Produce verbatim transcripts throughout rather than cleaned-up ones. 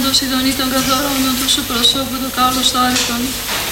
το συντονί των καθορόντων του σου προσώπου το κάλος το άρρητον.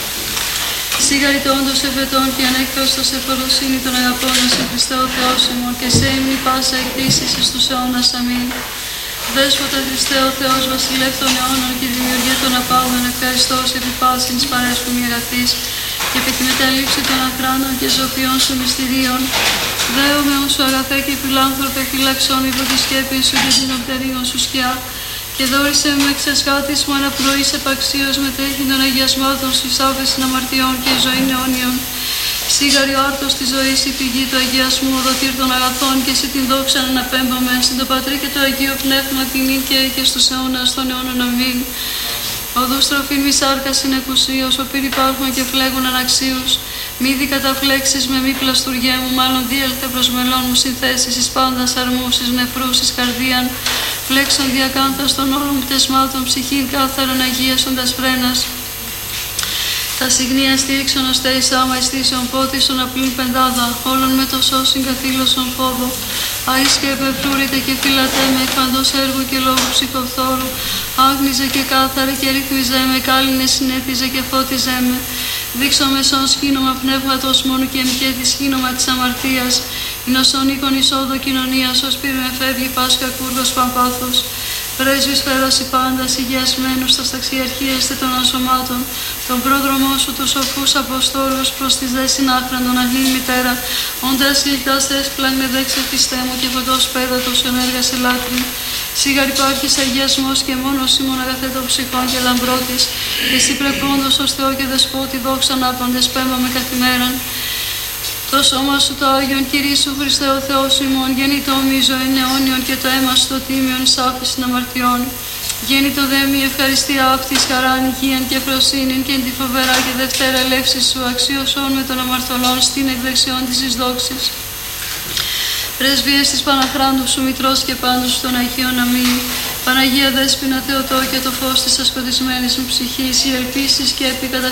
Σιγαριτώντος εφετών και ανέκφραστος εφοροσύνη των αγαπώντας σε Χριστέ ο Θεός ημών και σε ύμνη πάσα εκτίσεις εις τους αιώνας. Αμήν. Δέσποτα Χριστέ ο Θεός βασιλεύ των αιώνων και δημιουργέ των απάντων, ευχαριστώς επί πάσης παρέσχου μη αγαθής και επί τη μεταλήψη των αχράντων και ζωοποιών σου μυστηρίων. Δέομαι ον σου αγαθέ και φιλάνθρωπε, φυλαξών υπό τη σκέπη σου και την οπτερίων σου σκιά. Και δόρισε με εξασκάτης μου αναπνοής επαξίως μετέχει των αγιασμάτων σου άπεσιν αμαρτιών και ζωήν αιώνιων. Σίγαρη ο άρτος της ζωής η πηγή του αγιασμού, ο δοτήρ των αγαθών και εσύ την δόξα να αναπέμπαμε, συν το Πατρί και το Αγίο Πνεύμα την νίκαια και στους αιώνας των αιώνων. Αμήν. Οδούς τροφήν μη σάρκα συνεκουσίως, ο πυρ υπάρχουν και φλέγουν αναξίους. Μη δι καταφλέξεις με μη πλαστουργέ μου, μάλλον διέλθε προς μελών μου συνθέσεις, εις πάντας αρμούς, εις νεφρούς, εις καρδίαν. Φλέξον διακάνθας των όλων πτεσμάτων, ψυχήν κάθαρον αγίασοντας φρένας. Τα συγνία στήριξον ως θέης άμα εστίσεων πότισον απλήν πεντάδα, όλων με το σώσιν καθήλωσον φόβο. Αείς και επεφρούρητε και φύλατέ με, εκφαντός έργου και λόγου ψυχοφθόρου. Άγνιζε και κάθαρε και ρυθμιζέ με, κάλυνε συνέτιζε και φώτιζέ με. Δείξω μεσόν σχήνομα πνεύματος μόνο και εμκέτη σχήνομα της αμαρτίας. Εινωσόν οίκον εισόδο κοινωνίας, ως πήρ με φεύγει πάσχα κούρδος παμπάθος. Πρέσβης φέραση πάντας υγιασμένους στα σταξιαρχίεστε των ασωμάτων, τον πρόδρομό σου τους σοφούς Αποστόλους προς τις δε συνάχραντον αγνήν μητέρα, όντας γλυκτάς έσπλαν με δέξε Χριστέ μου και φωτός πέδατος ενέργασε λάτρη. Σίγαρ υπάρχεις αγιασμός και μόνος ήμουν αγαθέτω ψυχών και λαμπρότης, και εσύ πρεπόντος ως Θεό και Δεσπότη δόξαν άπαντες πέμπαμε καθημέραν. Το σώμα σου το Άγιον Κυρίσου Χριστέ ο Θεός ημών, γέννητο ομίζω εν αιώνιον και το αίμα σου το τίμιον εις άφησιν αμαρτιών. Γέννητο δε μη ευχαριστία αυτής χαράν, υγείαν και φροσύνην και εν τη φοβερά και δευτέρα ελεύση σου αξίωσον με των αμαρτωλών στην εκδεξιόν της εις δόξης. Πρεσβείες της Παναχράντου σου μητρός και πάντως των Αγίων. Αμήν. Παναγία Δέσποινα Θεοτό και το φως της ασκοτισμένης μου ψυχής, η ελπίσεις και επί κατά